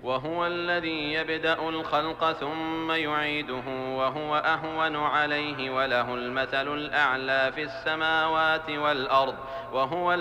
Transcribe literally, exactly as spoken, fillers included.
وهو الذي يبدأ الخلق ثم يعيده وهو أهون عليه وله المثل الأعلى في السماوات والأرض وهو